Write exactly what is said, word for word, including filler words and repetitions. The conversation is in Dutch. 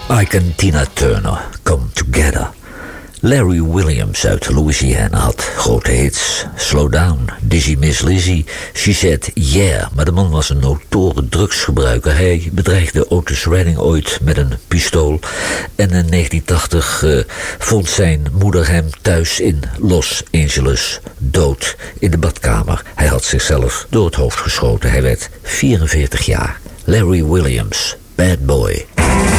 Ike en Tina Turner, Come Together. Larry Williams uit Louisiana had grote hits. Slow Down, Dizzy Miss Lizzy, She Said Yeah. Maar de man was een notoire drugsgebruiker. Hij bedreigde Otis Redding ooit met een pistool. En in negentien tachtig uh, vond zijn moeder hem thuis in Los Angeles dood in de badkamer. Hij had zichzelf door het hoofd geschoten. Hij werd vierenveertig jaar. Larry Williams, Bad Boy.